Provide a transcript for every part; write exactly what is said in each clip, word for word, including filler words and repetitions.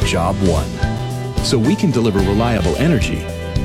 job one. So we can deliver reliable energy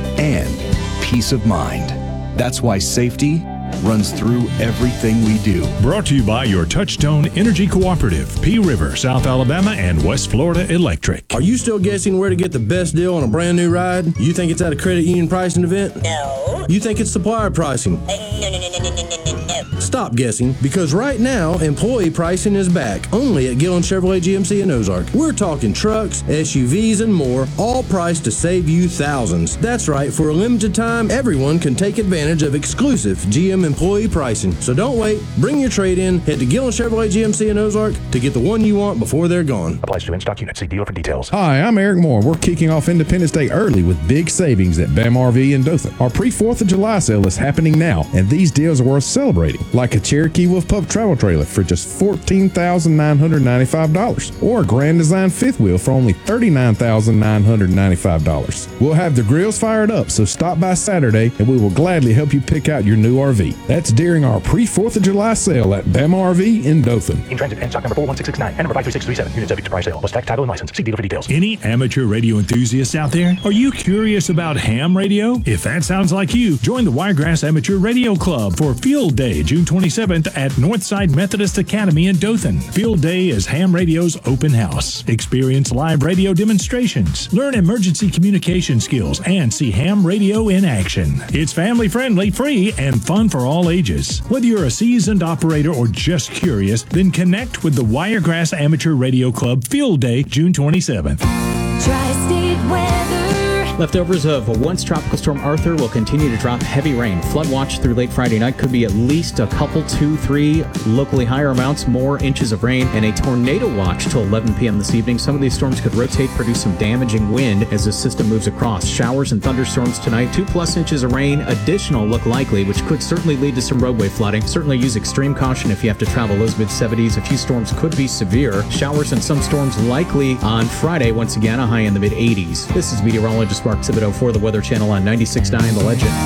and peace of mind. That's why safety runs through everything we do. Brought to you by your Touchstone Energy Cooperative, P River, South Alabama, and West Florida Electric. Are you still guessing where to get the best deal on a brand new ride? You think it's at a credit union pricing event? No. You think it's supplier pricing? Uh, no, no, no, no, no, no, no, no. Stop guessing, because right now, employee pricing is back, only at Gillen Chevrolet G M C in Ozark. We're talking trucks, S U Vs, and more, all priced to save you thousands. That's right, for a limited time, everyone can take advantage of exclusive G M employee pricing. So don't wait, bring your trade-in, head to Gillen Chevrolet G M C in Ozark to get the one you want before they're gone. Applies to in-stock units. See dealer for details. Hi, I'm Eric Moore. We're kicking off Independence Day early with big savings at B A M R V in Dothan. Our pre-fourth of July sale is happening now, and these deals are worth celebrating, like a Cherokee Wolf Pup travel trailer for just fourteen thousand nine hundred ninety-five dollars, or a Grand Design fifth wheel for only thirty-nine thousand nine hundred ninety-five dollars. We'll have the grills fired up, so stop by Saturday, and we will gladly help you pick out your new R V. That's during our pre-fourth of July sale at B A M R V in Dothan. In transit and stock number four one six six nine and number five three six three seven. Unit subject to price sale. Plus tax, title, and license. See dealer for details. Any amateur radio enthusiasts out there? Are you curious about ham radio? If that sounds like you, join the Wiregrass Amateur Radio Club for Field Day, June twenty-seventh at Northside Methodist Academy in Dothan. Field Day is ham radio's open house. Experience live radio demonstrations, learn emergency communication skills, and see ham radio in action. It's family friendly, free, and fun for all ages. Whether you're a seasoned operator or just curious, then connect with the Wiregrass Amateur Radio Club Field Day, June twenty-seventh. Tri-State weather. Leftovers of a once tropical storm Arthur will continue to drop heavy rain. Flood watch through late Friday night could be at least a couple, two, three, locally higher amounts, more inches of rain, and a tornado watch till eleven p.m. this evening. Some of these storms could rotate, produce some damaging wind as the system moves across. Showers and thunderstorms tonight, two plus inches of rain, additional look likely, which could certainly lead to some roadway flooding. Certainly use extreme caution if you have to travel those mid seventies. A few storms could be severe. Showers and some storms likely on Friday. Once again, a high in the mid eighties. This is meteorologist Mark Thibodeau for the Weather Channel on ninety-six point nine The Legend.